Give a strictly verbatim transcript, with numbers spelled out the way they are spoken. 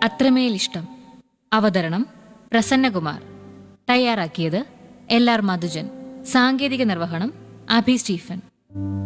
അത്രമേൽ ഇഷ്ടം. അവതരണം പ്രസന്നകുമാർ. തയ്യാറാക്കിയത് എൽ ആർ മധുജൻ. സാങ്കേതിക നിർവഹണം അഭി സ്റ്റീഫൻ.